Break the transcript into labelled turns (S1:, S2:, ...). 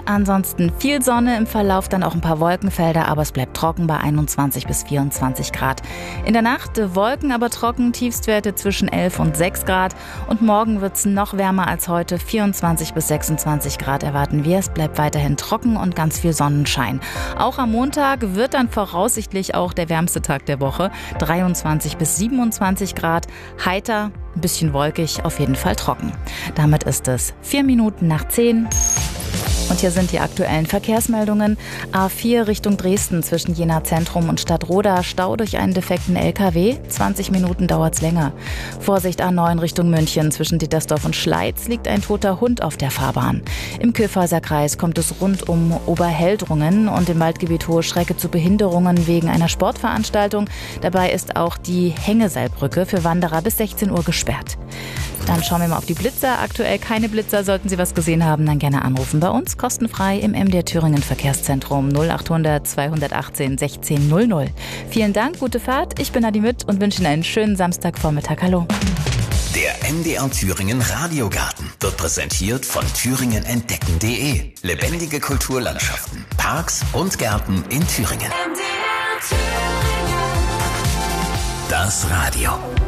S1: Ansonsten viel Sonne, im Verlauf dann auch ein paar Wolkenfelder, aber es bleibt trocken bei 21 bis 24 Grad. In der Nacht Wolken, aber trocken, Tiefstwerte zwischen 11 und 6 Grad. Und morgen wird es noch wärmer als heute, 24 bis 26 Grad erwarten wir. Es bleibt weiterhin trocken und ganz viel Sonnenschein. Auch am Montag wird dann voraussichtlich auch der wärmste Tag der Woche, 23 bis 27 Grad, heiter, ein bisschen wolkig, auf jeden Fall trocken. Damit ist es 4 Minuten nach 10. Und hier sind die aktuellen Verkehrsmeldungen. A4 Richtung Dresden zwischen Jena Zentrum und Stadtroda. Stau durch einen defekten LKW. 20 Minuten dauert's länger. Vorsicht A9 Richtung München zwischen Dittersdorf und Schleiz liegt ein toter Hund auf der Fahrbahn. Im Kyffhäuser Kreis kommt es rund um Oberheldrungen und im Waldgebiet Hohe Schrecke zu Behinderungen wegen einer Sportveranstaltung. Dabei ist auch die Hängeseilbrücke für Wanderer bis 16 Uhr gesperrt. Dann schauen wir mal auf die Blitzer. Aktuell keine Blitzer. Sollten Sie was gesehen haben, dann gerne anrufen bei uns. Kostenfrei im MDR Thüringen Verkehrszentrum 0800 218 1600. Vielen Dank, gute Fahrt. Ich bin Adi Mütt und wünsche Ihnen einen schönen Samstagvormittag. Hallo.
S2: Der MDR Thüringen Radiogarten wird präsentiert von thüringenentdecken.de. Lebendige Kulturlandschaften, Parks und Gärten in Thüringen. Das Radio.